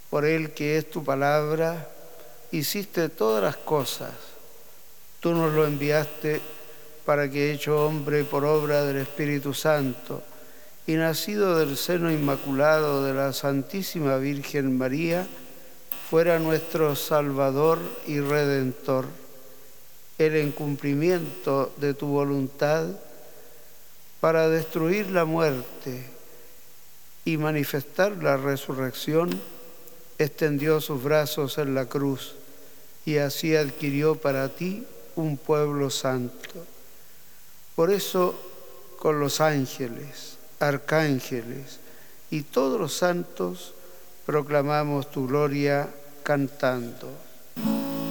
Por él, que es tu palabra, hiciste todas las cosas. Tú nos lo enviaste para que, hecho hombre por obra del Espíritu Santo y nacido del seno inmaculado de la Santísima Virgen María, fuera nuestro Salvador y Redentor. Él, en cumplimiento de tu voluntad, para destruir la muerte y manifestar la resurrección, extendió sus brazos en la cruz y así adquirió para ti un pueblo santo. Por eso, con los ángeles, arcángeles y todos los santos, proclamamos tu gloria cantando.